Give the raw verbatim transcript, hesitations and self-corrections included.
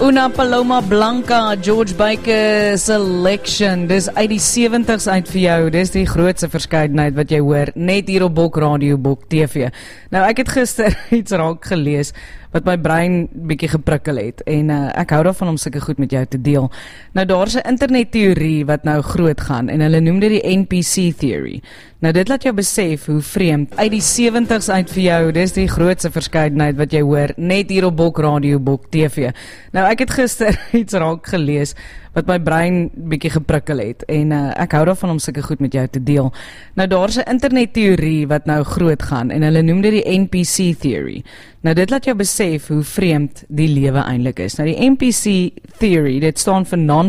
Una Paloma Blanca, George Baker Selection. Dis uit die sewentig's uit vir jou. Dis die grootste verskeidenheid wat jy hoor, net hier op Bok Radio, Bok T V. Nou, ek het gister iets raak gelees wat my brein bietjie geprikkel het en uh, ek hou daarvan om sulke goed met jou te deel. Nou, daar's 'n internetteorie wat nou groot gaan en hulle noem dit die N P C theory. Nou, dit laat jou besef hoe vreemd uit die sewentig's uit vir jou, dis die grootste verskeidenheid wat jy hoor, net hier op Bok Radio, Bok T V. Nou, ek het gister iets raak gelees wat my brein bietjie geprikkel het en uh, ek hou daarvan om sulke goed met jou te deel. Nou, daar's 'n internetteorie wat nou groot gaan en hulle noem dit die N P C theory. Nou, dit laat jou besef hoe vreemd die lewe eintlik is. Nou, die N P C theory, dit staan vir non